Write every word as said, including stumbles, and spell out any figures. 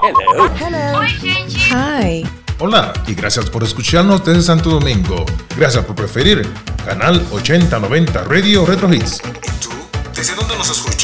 Hello. Hello. Oi, gente. Hi. Hola y gracias por escucharnos desde Santo Domingo. Gracias por preferir Canal ochenta noventa Radio Retro Hits. ¿Y tú? ¿Desde dónde nos escuchas?